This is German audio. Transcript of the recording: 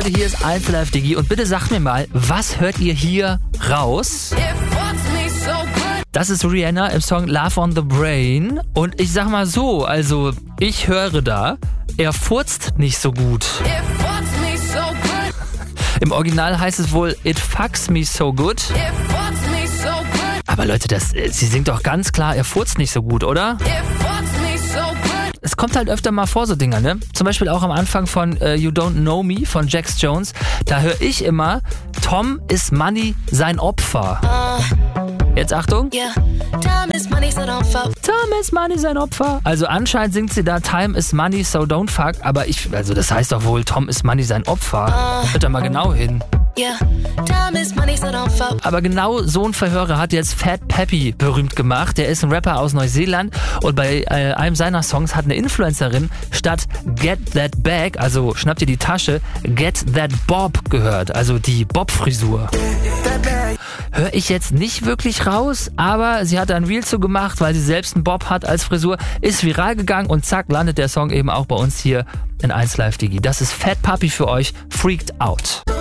Leute, hier ist 1 Live Digi und bitte sagt mir mal, was hört ihr hier raus? Das ist Rihanna im Song Love on the Brain und ich sag mal so, also ich höre da, er furzt nicht so gut. Im Original heißt es wohl It fucks me so good. Aber Leute, sie singt doch ganz klar, er furzt nicht so gut, oder? Es kommt halt öfter mal vor, so Dinger, ne? Zum Beispiel auch am Anfang von You Don't Know Me von Jax Jones. Da höre ich immer, Tom is Money sein Opfer. Jetzt Achtung. Time is money, so don't fuck. Time is money sein Opfer. Also anscheinend singt sie da Time is money, so don't fuck. Aber also das heißt doch wohl, Tom is Money sein Opfer. Hört da mal genau hin. Aber genau so ein Verhörer hat jetzt Fat Pappy berühmt gemacht. Der ist ein Rapper aus Neuseeland und bei einem seiner Songs hat eine Influencerin statt Get That Bag, also schnapp dir die Tasche, Get That Bob gehört, also die Bob-Frisur. Höre ich jetzt nicht wirklich raus, aber sie hat da ein Reel zu gemacht, weil sie selbst einen Bob hat als Frisur, ist viral gegangen und zack, landet der Song eben auch bei uns hier in 1 Live Digi. Das ist Fat Pappy für euch, Freaked Out.